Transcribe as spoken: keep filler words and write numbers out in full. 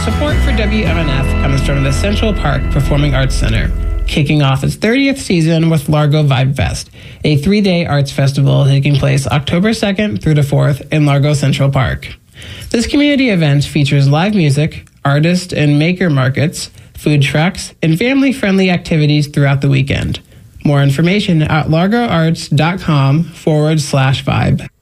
Support for W M N F comes from the Central Park Performing Arts Center, kicking off its thirtieth season with Largo Vibe Fest, a three-day arts festival taking place October second through the fourth in Largo Central Park. This community event features live music, artist and maker markets, food trucks, and family-friendly activities throughout the weekend. More information at largoarts.com forward slash vibe.